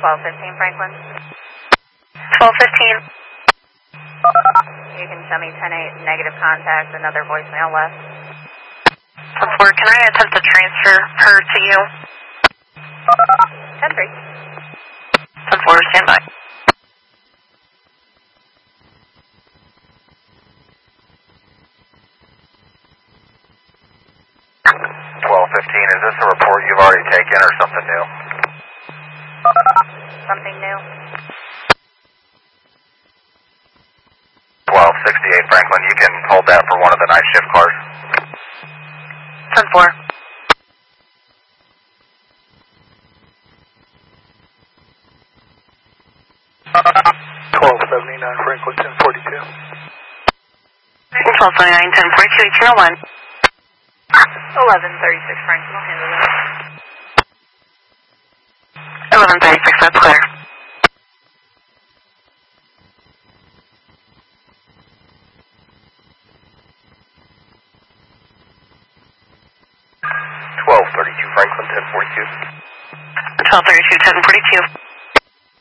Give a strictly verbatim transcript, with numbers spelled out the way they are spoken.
twelve fifteen Franklin. twelve fifteen. You can show me ten eight negative contact, another voicemail left. ten four, can I attempt to transfer her to you? ten three. ten four, stand by. twelve fifteen, is this a report you've already taken or something new? Something new. twelve sixty-eight Franklin, you can hold that for one of the night shift cars. ten four. twelve seventy-nine Franklin, ten forty-two. twelve seventy-nine, ten forty-two, eight zero one. eleven thirty-six Franklin, I'll handle that. eleven thirty-six, that's clear. twelve thirty-two Franklin, ten forty-two. twelve thirty-two, ten forty-two.